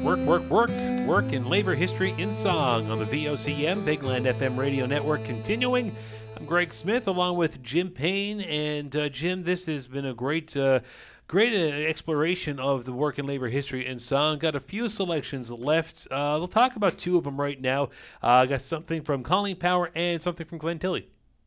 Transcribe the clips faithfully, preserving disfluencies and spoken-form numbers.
Work, work, work, work in labor history in song on the V O C M Big Land F M radio network. Continuing, I'm Greg Smith along with Jim Payne. And uh, Jim, this has been a great uh, great uh, exploration of the work in labor history in song. Got a few selections left. Uh, we'll talk about two of them right now. Uh, got something from Colleen Power and something from Glenn Tilley.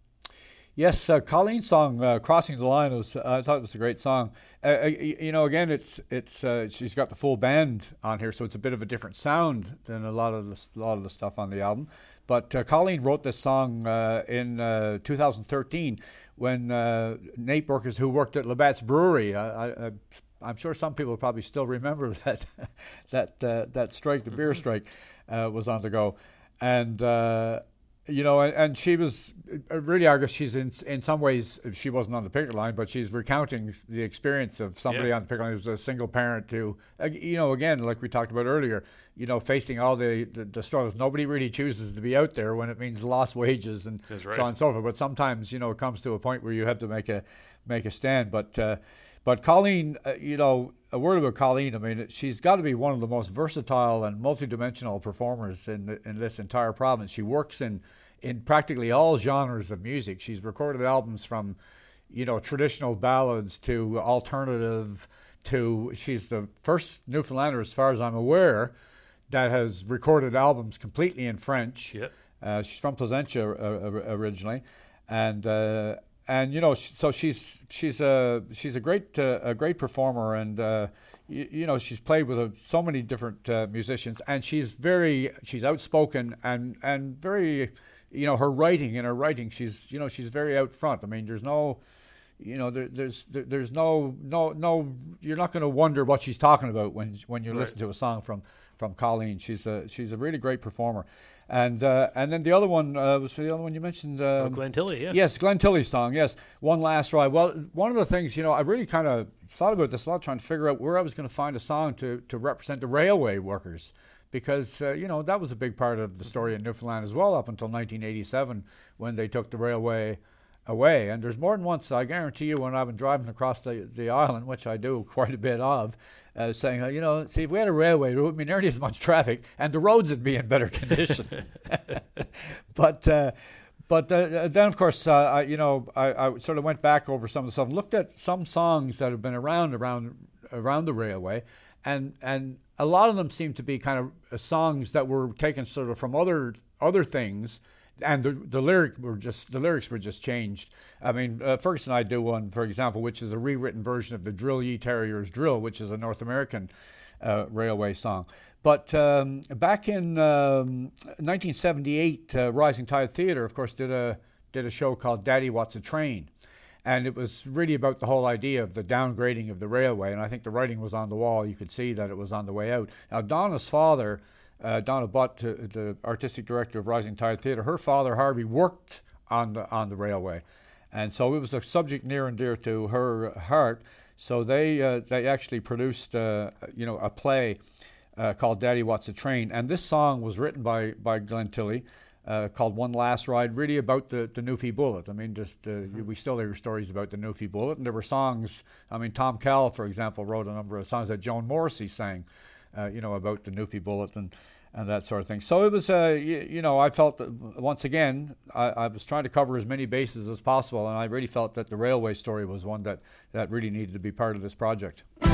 Yes, uh, Colleen's song uh, "Crossing the Line" was. Uh, I thought it was a great song. Uh, you know, again, it's it's uh, she's got the full band on here, so it's a bit of a different sound than a lot of the, a lot of the stuff on the album. But uh, Colleen wrote this song uh, in uh, two thousand thirteen when uh, Nate Burkers, who worked at Labatt's Brewery, I, I, I'm sure some people probably still remember that that uh, that strike, the beer strike, uh, was on the go, and. Uh, You know, and she was really, I guess she's in in some ways, she wasn't on the picket line, but she's recounting the experience of somebody yeah. on the picket line who's a single parent who, you know, again, like we talked about earlier, you know, facing all the, the, the struggles. Nobody really chooses to be out there when it means lost wages and right. so on and so forth. But sometimes, you know, it comes to a point where you have to make a make a stand. But uh, but Colleen, uh, you know, a word about Colleen. I mean, she's got to be one of the most versatile and multidimensional performers in in this entire province. She works in in practically all genres of music. She's recorded albums from, you know, traditional ballads to alternative to. She's the first Newfoundlander, as far as I'm aware, that has recorded albums completely in French. Yep. Uh, she's from Placentia uh, originally, and. Uh, And you know, so she's she's a she's a great uh, a great performer, and uh, you, you know she's played with uh, so many different uh, musicians, and she's very she's outspoken and and very, you know, her writing in her writing she's you know she's very out front. I mean, there's no, you know, there, there's there, there's no no no you're not going to wonder what she's talking about when when you right. listen to a song from from Colleen. She's a she's a really great performer. And uh, and then the other one uh, was the other one you mentioned. Um, oh, Glenn Tilley, yeah. Yes, Glenn Tilley's song, yes. One Last Ride. Well, one of the things, you know, I really kind of thought about this a lot, trying to figure out where I was going to find a song to, to represent the railway workers. Because, uh, you know, that was a big part of the story in Newfoundland as well up until nineteen eighty-seven when they took the railway away. And there's more than once, I guarantee you, when I've been driving across the, the island, which I do quite a bit of, uh, saying, uh, you know, see, if we had a railway, there wouldn't be nearly as much traffic, and the roads would be in better condition. but uh, but uh, then, of course, uh, I, you know, I, I sort of went back over some of the stuff, looked at some songs that have been around around around the railway, and and a lot of them seem to be kind of songs that were taken sort of from other other things. And the the lyric were just the lyrics were just changed. I mean, uh, Ferguson and I do one, for example, which is a rewritten version of the "Drill Ye Terriers Drill," which is a North American uh, railway song. But um, back in um, nineteen seventy-eight, uh, Rising Tide Theatre, of course, did a did a show called "Daddy, What's a Train," and it was really about the whole idea of the downgrading of the railway. And I think the writing was on the wall; you could see that it was on the way out. Now, Donna's father. Uh, Donna Butt, uh, the artistic director of Rising Tide Theatre, her father Harvey worked on the on the railway, and so it was a subject near and dear to her heart. So they uh, they actually produced uh, you know a play uh, called "Daddy, What's a Train," and this song was written by by Glenn Tilley, uh, called "One Last Ride," really about the the Newfie Bullet. I mean, just uh, mm-hmm. we still hear stories about the Newfie Bullet, and there were songs. I mean, Tom Cowell, for example, wrote a number of songs that Joan Morrissey sang. Uh, you know, about the Newfie Bullet and, and that sort of thing. So it was, uh, you, you know, I felt that once again, I, I was trying to cover as many bases as possible, and I really felt that the railway story was one that, that really needed to be part of this project.